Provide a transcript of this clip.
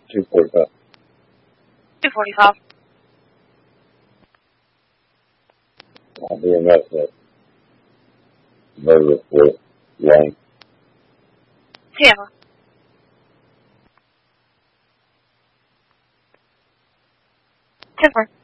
2:45. 2:45. BMS at murder report lane. Tampa. Timber.